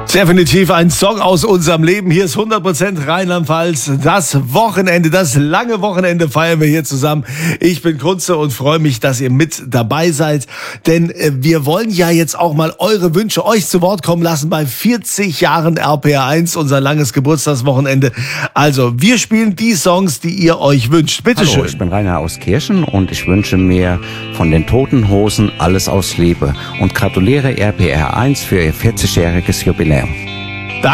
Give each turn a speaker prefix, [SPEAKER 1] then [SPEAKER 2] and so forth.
[SPEAKER 1] Definitiv ein Song aus unserem Leben. Hier ist 100% Rheinland-Pfalz. Das Wochenende, das lange Wochenende feiern wir hier zusammen. Ich bin Kunze und freue mich, dass ihr mit dabei seid. Denn wir wollen ja jetzt auch mal eure Wünsche euch zu Wort kommen lassen bei 40 Jahren RPR1, unser langes Geburtstagswochenende. Also, wir spielen die Songs, die ihr euch wünscht. Bitte schön.
[SPEAKER 2] Hallo, ich bin Rainer aus Kirchen und ich wünsche mir von den Toten Hosen Alles aus Liebe und gratuliere RPR1 für ihr 40-jähriges Jubiläum.